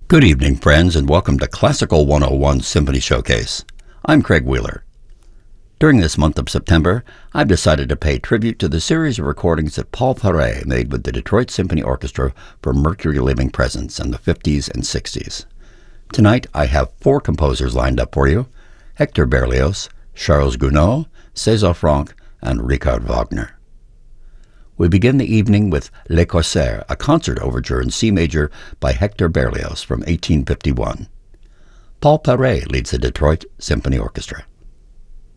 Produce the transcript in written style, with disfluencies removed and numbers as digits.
Good evening, friends, and welcome to Classical 101 Symphony Showcase. I'm Craig Wheeler. During this month of September, I've decided to pay tribute to the series of recordings that Paul Paray made with the Detroit Symphony Orchestra for Mercury Living Presence in the 50s and 60s. Tonight, I have 4 composers lined up for you: Hector Berlioz, Charles Gounod, César Franck, and Richard Wagner. We begin the evening with Les Corsaires, a concert overture in C major by Hector Berlioz from 1851. Paul Paray leads the Detroit Symphony Orchestra.